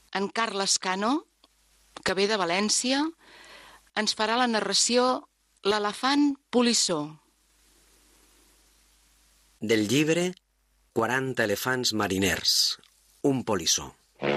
En Carles Cano, que ve de València, ens farà la narració L'elefant polissó. Del llibre 40 elefants mariners, un polissó.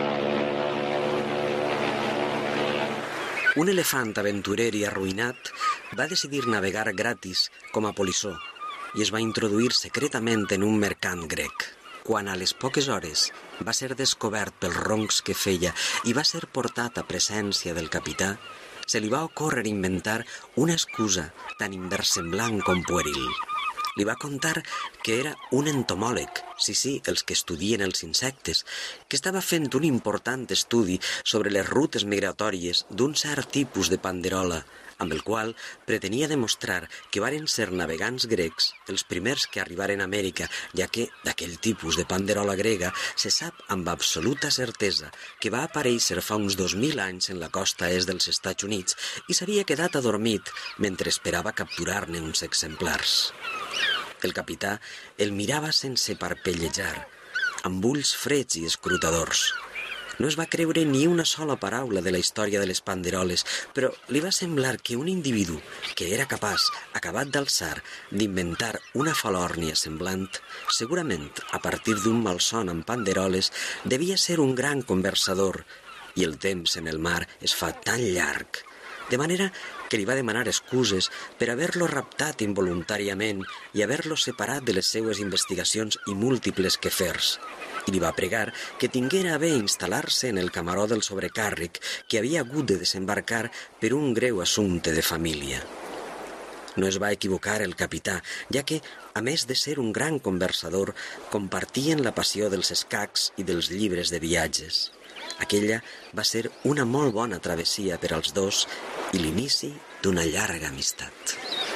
Un elefant aventurer i arruïnat va decidir navegar gratis com a polissó i es va introduir secretament en un mercant grec. Quan a les poques hores va ser descobert pels roncs que feia i va ser portat a presència del capità, se li va ocórrer inventar una excusa tan inversemblant com pueril. Li va contar que era un entomòleg, sí, els que estudien els insectes, que estava fent un important estudi sobre les rutes migratòries d'un cert tipus de panderola, amb el qual pretenia demostrar que varen ser navegants grecs els primers que arribaren a Amèrica, ja que d'aquell tipus de panderola grega se sap amb absoluta certesa que va aparèixer fa uns 2.000 anys en la costa est dels Estats Units i s'havia quedat adormit mentre esperava capturar-ne uns exemplars. El capità el mirava sense parpellejar, amb ulls freds i escrutadors. No es va creure ni una sola paraula de la història de les panderoles, però li va semblar que un individu que era capaç, acabat d'alçar, d'inventar una falòrnia semblant, segurament a partir d'un malson amb panderoles, devia ser un gran conversador, i el temps en el mar es fa tan llarg, de manera que li va demanar excuses per haver-lo raptat involuntàriament i haver-lo separat de les seues investigacions i múltiples quefers, i li va pregar que tinguera a bé instal·lar-se en el camaró del sobrecàrrec que havia hagut de desembarcar per un greu assumpte de família. No es va equivocar el capità, ja que, a més de ser un gran conversador, compartien la passió dels escacs i dels llibres de viatges. Aquella va ser una molt bona travessia per als dos i l'inici d'una llarga amistat.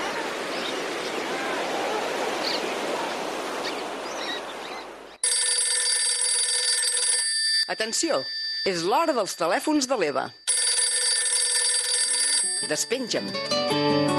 Atenció, és l'hora dels telèfons de l'Eva. Despenja'm.